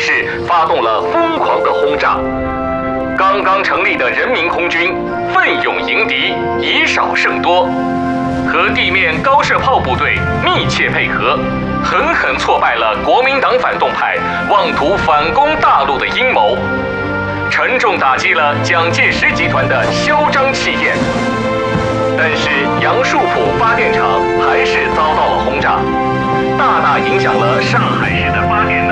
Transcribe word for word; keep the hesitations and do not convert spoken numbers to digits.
市发动了疯狂的轰炸。刚刚成立的人民空军奋勇迎敌，以少胜多，和地面高射炮部队密切配合，狠狠挫败了国民党反动派妄图反攻大陆的阴谋，沉重打击了蒋介石集团的嚣张气焰。但是杨树浦发电厂还是遭到了轰炸，大大影响了上海市的发电